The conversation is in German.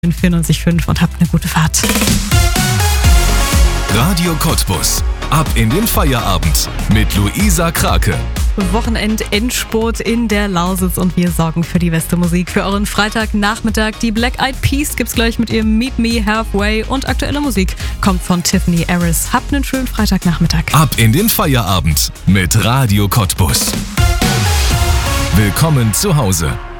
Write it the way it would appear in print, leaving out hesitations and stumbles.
94.5 und habt eine gute Fahrt. Radio Cottbus. Ab in den Feierabend mit Luisa Krake. Wochenend-Endspurt in der Lausitz und wir sorgen für die beste Musik für euren Freitagnachmittag. Die Black Eyed Peas gibt's gleich mit ihrem Meet Me Halfway und aktuelle Musik kommt von Tiffany Harris. Habt einen schönen Freitagnachmittag. Ab in den Feierabend mit Radio Cottbus. Willkommen zu Hause.